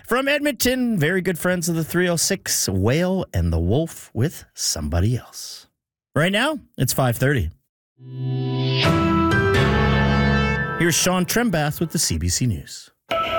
From Edmonton, very good friends of the 306, Whale and the Wolf with Somebody Else. Right now, it's 5:30. Here's Sean Trembath with the CBC News.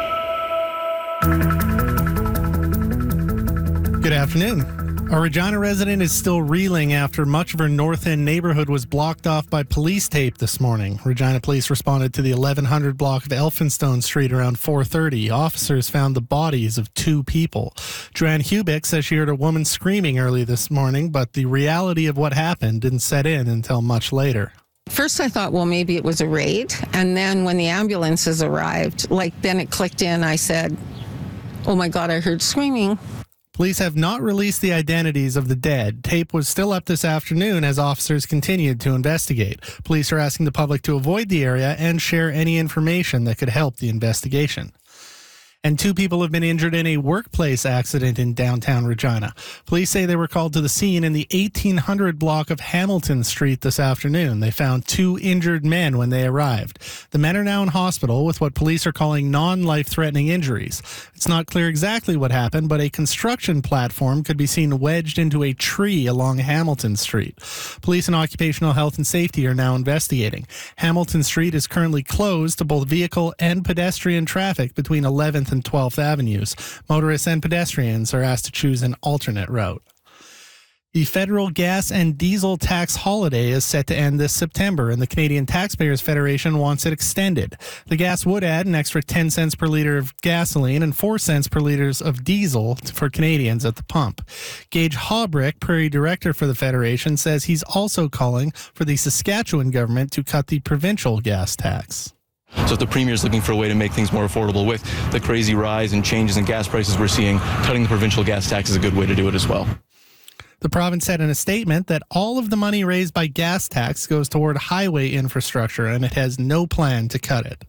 Good afternoon. A Regina resident is still reeling after much of her North End neighborhood was blocked off by police tape this morning. Regina police responded to the 1100 block of Elphinstone Street around 4:30. Officers found the bodies of two people. Joanne Hubick says she heard a woman screaming early this morning, but the reality of what happened didn't set in until much later. First I thought, well, maybe it was a raid. And then when the ambulances arrived, then it clicked in. I said, oh my God, I heard screaming. Police have not released the identities of the dead. Tape was still up this afternoon as officers continued to investigate. Police are asking the public to avoid the area and share any information that could help the investigation. And two people have been injured in a workplace accident in downtown Regina. Police say they were called to the scene in the 1800 block of Hamilton Street this afternoon. They found two injured men when they arrived. The men are now in hospital with what police are calling non-life-threatening injuries. It's not clear exactly what happened, but a construction platform could be seen wedged into a tree along Hamilton Street. Police and Occupational Health and Safety are now investigating. Hamilton Street is currently closed to both vehicle and pedestrian traffic between 11th and 12th Avenues. Motorists and pedestrians are asked to choose an alternate route. The federal gas and diesel tax holiday is set to end this September, and the Canadian Taxpayers Federation wants it extended. The gas would add an extra 10 cents per litre of gasoline and 4 cents per litre of diesel for Canadians at the pump. Gage Haubrick, Prairie Director for the Federation, says he's also calling for the Saskatchewan government to cut the provincial gas tax. So if the Premier is looking for a way to make things more affordable with the crazy rise and changes in gas prices we're seeing, cutting the provincial gas tax is a good way to do it as well. The province said in a statement that all of the money raised by gas tax goes toward highway infrastructure, and it has no plan to cut it.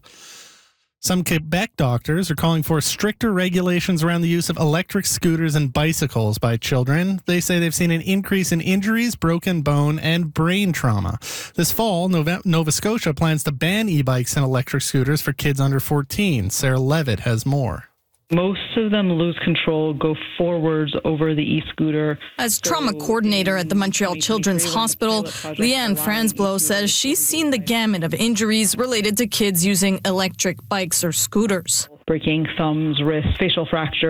Some Quebec doctors are calling for stricter regulations around the use of electric scooters and bicycles by children. They say they've seen an increase in injuries, broken bone, and brain trauma. This fall, Nova Scotia plans to ban e-bikes and electric scooters for kids under 14. Sarah Levitt has more. Most of them lose control, go forwards over the e-scooter. As trauma coordinator at the Montreal Children's Hospital, Leanne Franzblow says she's seen the gamut of injuries related to kids using electric bikes or scooters. Breaking thumbs, wrists, facial fracture.